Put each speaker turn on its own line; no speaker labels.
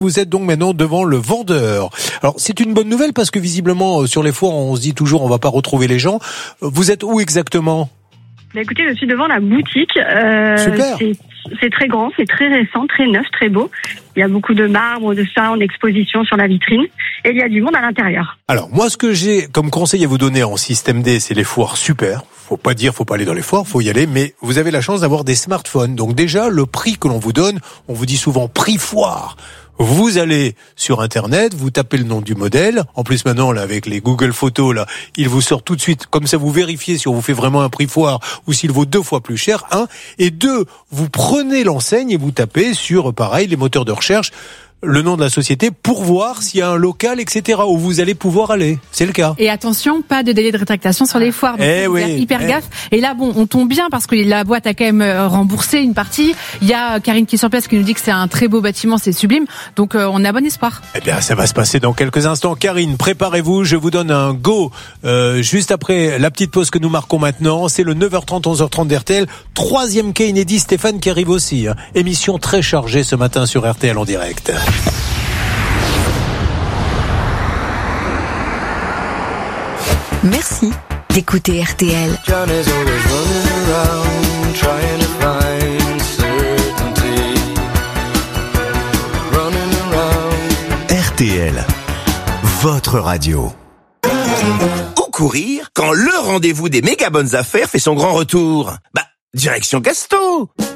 Vous êtes donc maintenant devant le vendeur. Alors c'est une bonne nouvelle parce que visiblement sur les foires on se dit toujours on va pas retrouver les gens. Vous êtes où exactement ?
Écoutez, je suis devant la boutique.
Super.
C'est très grand, c'est très récent, très neuf, très beau. Il y a beaucoup de marbre, de ça en exposition sur la vitrine. Et il y a du monde à l'intérieur.
Alors moi ce que j'ai comme conseil à vous donner en système D, c'est les foires super. Faut pas aller dans les foires, faut y aller. Mais vous avez la chance d'avoir des smartphones. Donc déjà le prix que l'on vous donne, on vous dit souvent prix foire. Vous allez sur Internet, vous tapez le nom du modèle. En plus maintenant, là, avec les Google Photos, là, il vous sort tout de suite. Comme ça, vous vérifiez si on vous fait vraiment un prix foire ou s'il vaut 2 fois plus cher. 1. Et 2, vous prenez l'enseigne et vous tapez sur, pareil, les moteurs de recherche, le nom de la société pour voir s'il y a un local, etc. où vous allez pouvoir aller. C'est le cas.
Et attention, pas de délai de rétractation sur les foires. Donc hyper gaffe. Et là, bon, on tombe bien parce que la boîte a quand même remboursé une partie. Il y a Karine qui est sur place qui nous dit que c'est un très beau bâtiment, c'est sublime. Donc on a bon espoir.
Eh bien, ça va se passer dans quelques instants. Karine, préparez-vous. Je vous donne un go juste après la petite pause que nous marquons maintenant. C'est le 9h30, 11h30 d'RTL. 3e quai inédit, Stéphane qui arrive aussi. Émission très chargée ce matin sur RTL en direct.
Merci d'écouter RTL.
RTL, votre radio.
Où courir quand le rendez-vous des méga bonnes affaires fait son grand retour ? Direction Casto.